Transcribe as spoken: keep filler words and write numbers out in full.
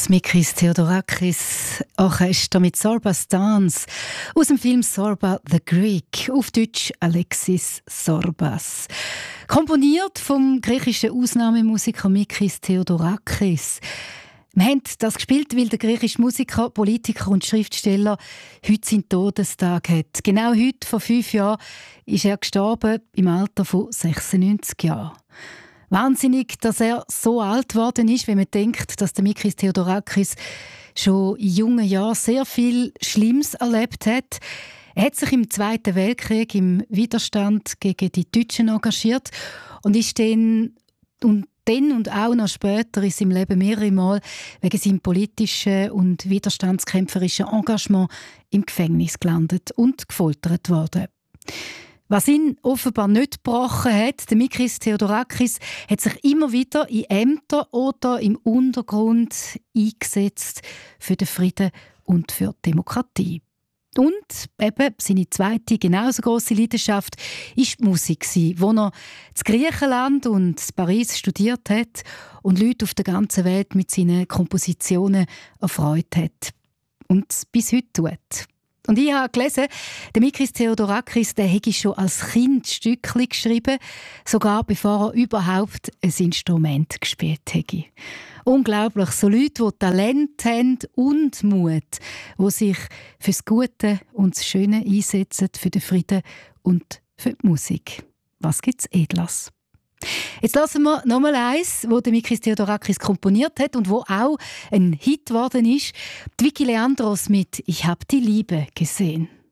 Das Mikis Theodorakis Orchester mit Sorbas Dance aus dem Film Sorba the Greek, auf Deutsch Alexis Sorbas. Komponiert vom griechischen Ausnahmemusiker Mikis Theodorakis. Wir haben das gespielt, weil der griechische Musiker, Politiker und Schriftsteller heute seinen Todestag hat. Genau heute, vor fünf Jahren, ist er gestorben, im Alter von sechsundneunzig Jahren. Wahnsinnig, dass er so alt geworden ist, wenn man denkt, dass der Mikis Theodorakis schon in jungen Jahren sehr viel Schlimmes erlebt hat. Er hat sich im Zweiten Weltkrieg im Widerstand gegen die Deutschen engagiert und ist dann und dann und auch noch später in seinem Leben mehrere Mal wegen seinem politischen und widerstandskämpferischen Engagement im Gefängnis gelandet und gefoltert worden. Was ihn offenbar nicht gebrochen hat, der Mikis Theodorakis hat sich immer wieder in Ämtern oder im Untergrund eingesetzt für den Frieden und für die Demokratie. Und eben seine zweite, genauso grosse Leidenschaft war die Musik, wo er in Griechenland und in Paris studiert hat und Leute auf der ganzen Welt mit seinen Kompositionen erfreut hat. Und bis heute tut. Und ich habe gelesen, der Mikis Theodorakis, der hätte schon als Kind Stückchen geschrieben, sogar bevor er überhaupt ein Instrument gespielt hätte. Unglaublich, so Leute, die Talent haben und Mut, die sich für das Gute und das Schöne einsetzen, für den Frieden und für die Musik. Was gibt's Edles? Jetzt lassen wir nochmal eins, wo der Mikis Theodorakis komponiert hat und wo auch ein Hit geworden ist. Die Vicky Leandros mit «Ich hab die Liebe gesehen».